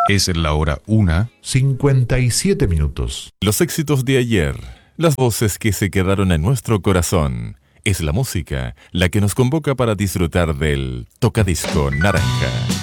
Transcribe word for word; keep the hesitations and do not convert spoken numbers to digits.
Es la hora una, cincuenta y siete minutos. Los éxitos de ayer, las voces que se quedaron en nuestro corazón. Es la música la que nos convoca para disfrutar del Tocadisco Naranja.